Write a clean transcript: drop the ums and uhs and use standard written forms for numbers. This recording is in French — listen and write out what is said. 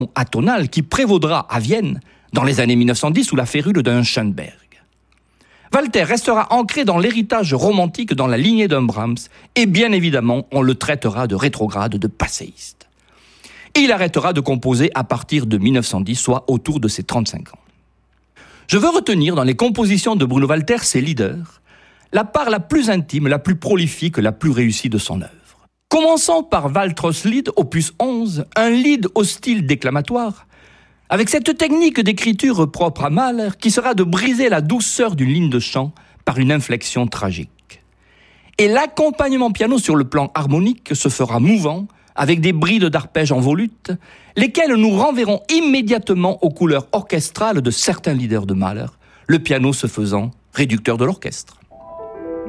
atonale qui prévaudra à Vienne dans les années 1910 sous la férule d'un Schoenberg. Walter restera ancré dans l'héritage romantique dans la lignée d'un Brahms et bien évidemment on le traitera de rétrograde, de passéiste. Il arrêtera de composer à partir de 1910, soit autour de ses 35 ans. Je veux retenir dans les compositions de Bruno Walter, ses leaders, la part la plus intime, la plus prolifique, la plus réussie de son œuvre. Commençons par Waltrauslied, opus 11, un lied au style déclamatoire, avec cette technique d'écriture propre à Mahler qui sera de briser la douceur d'une ligne de chant par une inflexion tragique. Et l'accompagnement piano sur le plan harmonique se fera mouvant, avec des brides d'arpèges en volute, lesquelles nous renverront immédiatement aux couleurs orchestrales de certains leaders de Mahler, le piano se faisant réducteur de l'orchestre.